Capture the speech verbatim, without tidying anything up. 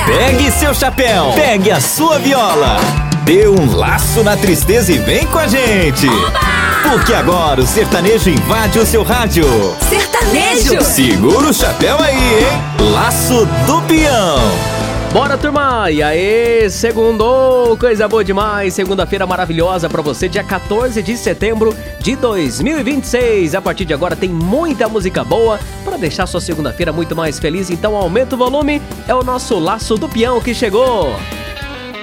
Pegue seu chapéu, pegue a sua viola, dê um laço na tristeza e vem com a gente. Oba! Porque agora o sertanejo invade o seu rádio. Sertanejo! Segura o chapéu aí, hein? Laço do Peão. Bora, turma! E aí, segundou! Coisa boa demais! Segunda-feira maravilhosa pra você, dia quatorze de setembro de dois mil e vinte e seis. A partir de agora tem muita música boa pra deixar sua segunda-feira muito mais feliz. Então aumenta o volume, é o nosso Laço do Peão que chegou!